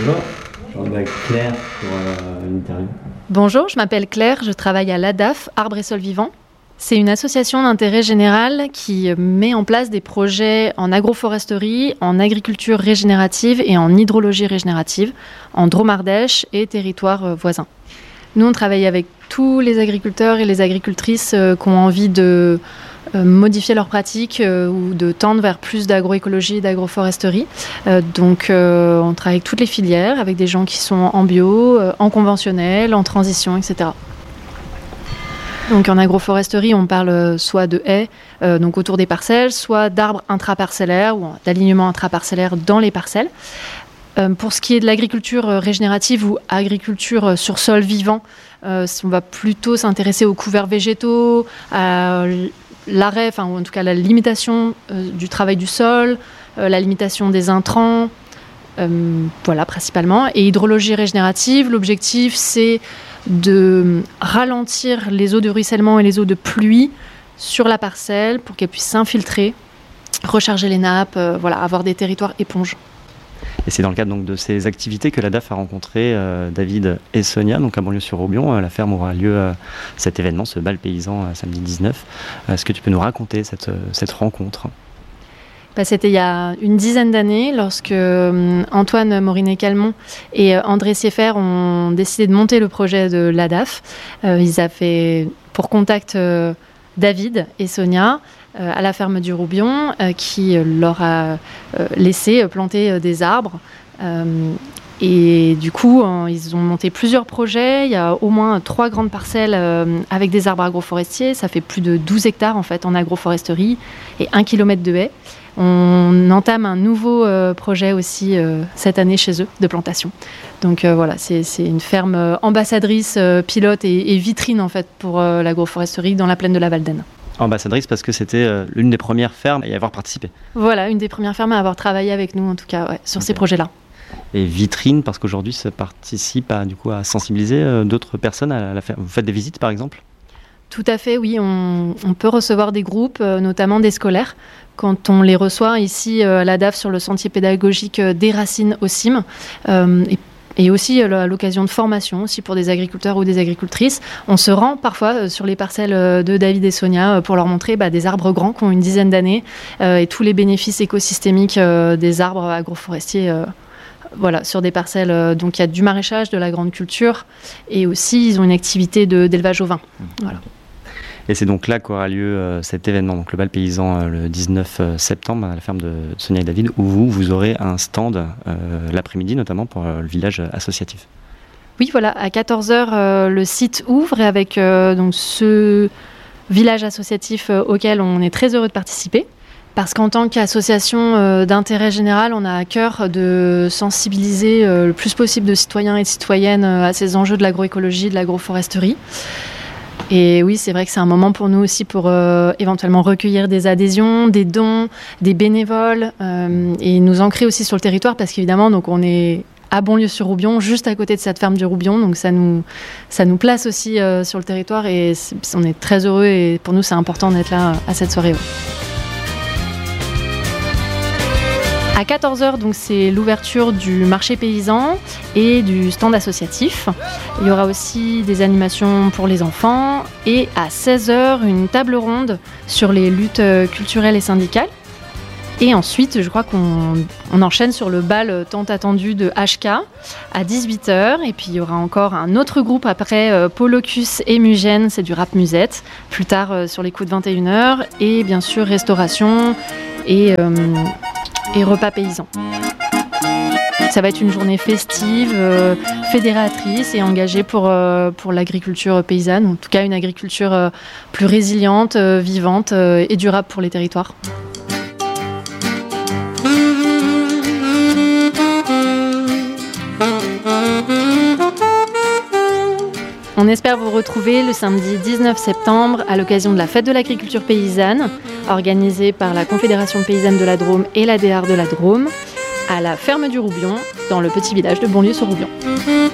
Bonjour, je m'appelle Claire pour l'interview. Bonjour, je m'appelle Claire, je travaille à l'ADAF, Arbres et Sols Vivants. C'est une association d'intérêt général qui met en place des projets en agroforesterie, en agriculture régénérative et en hydrologie régénérative, en Drôme-Ardèche et territoires voisins. Nous, on travaille avec tous les agriculteurs et les agricultrices qui ont envie de modifier leurs pratiques ou de tendre vers plus d'agroécologie et d'agroforesterie. Donc, on travaille avec toutes les filières, avec des gens qui sont en bio, en conventionnel, en transition, etc. Donc en agroforesterie, on parle soit de haies, donc autour des parcelles, soit d'arbres intraparcellaires ou d'alignements intraparcellaires dans les parcelles. Pour ce qui est de l'agriculture régénérative ou agriculture sur sol vivant, on va plutôt s'intéresser aux couverts végétaux, à l'arrêt, enfin ou en tout cas la limitation du travail du sol, la limitation des intrants, voilà principalement. Et hydrologie régénérative, l'objectif c'est de ralentir les eaux de ruissellement et les eaux de pluie sur la parcelle pour qu'elles puissent s'infiltrer, recharger les nappes, voilà, avoir des territoires éponges. Et c'est dans le cadre donc, de ces activités que l'ADAF a rencontré David et Sonia, donc à Bonlieu-sur-Roubion. La ferme aura lieu cet événement, ce bal paysan, samedi 19. Est-ce que tu peux nous raconter cette rencontre ? C'était il y a une dizaine d'années, lorsque Antoine Morinet-Calmont et André Sieffer ont décidé de monter le projet de l'ADAF. Ils avaient pour contact David et Sonia à la ferme du Roubion, qui leur a laissé planter des arbres. Et du coup, ils ont monté plusieurs projets. Il y a au moins 3 grandes parcelles avec des arbres agroforestiers. Ça fait plus de 12 hectares en fait en agroforesterie et 1 kilomètre de haies. On entame un nouveau projet aussi cette année chez eux de plantation. Donc voilà, c'est une ferme ambassadrice, pilote et vitrine en fait pour l'agroforesterie dans la plaine de la Valdaine. Ambassadrice parce que c'était l'une des premières fermes à y avoir participé. Voilà, une des premières fermes à avoir travaillé avec nous en tout cas sur ces projets-là. Et vitrine parce qu'aujourd'hui ça participe à sensibiliser d'autres personnes à la ferme. Vous faites des visites par exemple ? Tout à fait, oui. On peut recevoir des groupes, notamment des scolaires. Quand on les reçoit ici à l'ADAF sur le sentier pédagogique des Racines au CIM, et aussi à l'occasion de formation aussi pour des agriculteurs ou des agricultrices. On se rend parfois sur les parcelles de David et Sonia pour leur montrer des arbres grands qui ont une dizaine d'années et tous les bénéfices écosystémiques des arbres agroforestiers. Voilà, sur des parcelles, donc il y a du maraîchage, de la grande culture, et aussi ils ont une activité d'élevage au vin. Voilà. Et c'est donc là qu'aura lieu cet événement, donc le bal paysan le 19 septembre à la ferme de Sonia et David, où vous aurez un stand l'après-midi, notamment pour le village associatif. Oui, voilà, à 14h, le site ouvre, et avec donc ce village associatif auquel on est très heureux de participer. Parce qu'en tant qu'association d'intérêt général, on a à cœur de sensibiliser le plus possible de citoyens et de citoyennes à ces enjeux de l'agroécologie, de l'agroforesterie. Et oui, c'est vrai que c'est un moment pour nous aussi pour éventuellement recueillir des adhésions, des dons, des bénévoles et nous ancrer aussi sur le territoire parce qu'évidemment, donc on est à Bonlieu-sur-Roubion, juste à côté de cette ferme du Roubion, donc ça nous place aussi sur le territoire et on est très heureux et pour nous c'est important d'être là à cette soirée. Ouais. À 14h, donc, c'est l'ouverture du marché paysan et du stand associatif. Il y aura aussi des animations pour les enfants. Et à 16h, une table ronde sur les luttes culturelles et syndicales. Et ensuite, je crois qu'on enchaîne sur le bal tant attendu de HK à 18h. Et puis, il y aura encore un autre groupe après, Polocus et Mugène, c'est du rap musette. Plus tard, sur les coups de 21h. Et bien sûr, restauration et repas paysans. Ça va être une journée festive, fédératrice et engagée pour l'agriculture paysanne, en tout cas une agriculture plus résiliente, vivante et durable pour les territoires. On espère vous retrouver le samedi 19 septembre à l'occasion de la fête de l'agriculture paysanne, organisée par la Confédération paysanne de la Drôme et la DEAR de la Drôme, à la ferme du Roubion, dans le petit village de Bonlieu-sur-Roubion.